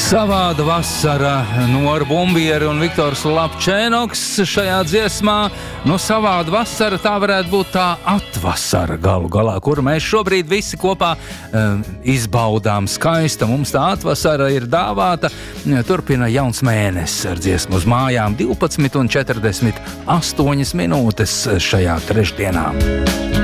Savāda vasara, Nora Bumbieri un Viktors Lapčēnoks šajā dziesmā. Savāda vasara, tā varētu būt tā atvasara galu galā, kuru mēs šobrīd visi kopā izbaudām. Skaista mums tā atvasara ir dāvāta. Turpina jauns mēnesis ar dziesmu uz mājām 12:48 šajā trešdienā.